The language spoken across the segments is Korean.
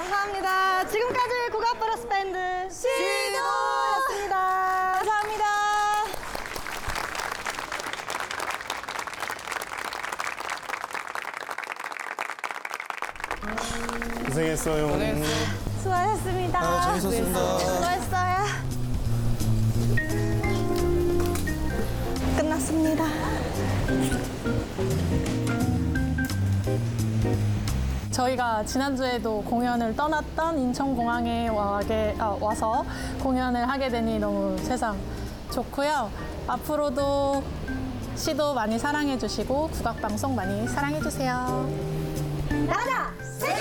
감사합니다. 지금까지 국악 브라스 밴드 시도였습니다. 감사합니다. 고생했어요. 수고하셨습니다. 재밌었습니다. 수고했어요. 끝났습니다. 저희가 지난주에도 공연을 떠났던 인천공항에 와서 공연을 하게 되니 너무 세상 좋고요. 앞으로도 시도 많이 사랑해 주시고 국악방송 많이 사랑해 주세요. 나가자!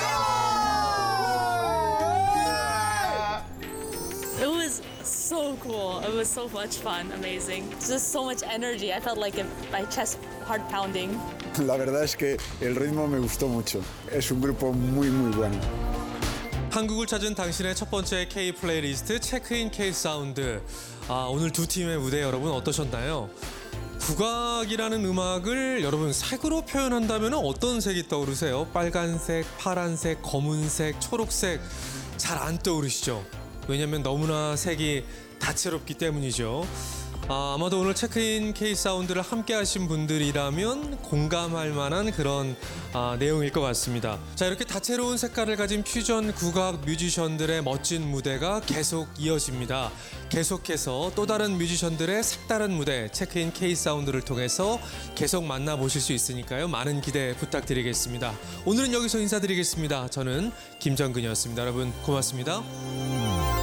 It was so cool. It was so much fun, amazing. Just so much energy. I felt like my chest heart pounding. La verdad es que el ritmo me gustó mucho. Es un grupo muy bueno. 한국을 찾은 당신의 첫 번째 K 플레이리스트 체크인 K 사운드. 오늘 두 팀의 무대 여러분 어떠셨나요? 국악이라는 음악을 여러분 색으로 표현한다면 어떤 색이 떠오르세요? 빨간색, 파란색, 검은색, 초록색 잘 안 떠오르시죠? 왜냐면 너무나 색이 다채롭기 때문이죠. 아마도 오늘 체크인 K 사운드를 함께 하신 분들이라면 공감할 만한 그런 내용일 것 같습니다. 자, 이렇게 다채로운 색깔을 가진 퓨전 국악 뮤지션들의 멋진 무대가 계속 이어집니다. 계속해서 또 다른 뮤지션들의 색다른 무대 체크인 K 사운드를 통해서 계속 만나보실 수 있으니까요. 많은 기대 부탁드리겠습니다. 오늘은 여기서 인사드리겠습니다. 저는 김정근이었습니다. 여러분 고맙습니다.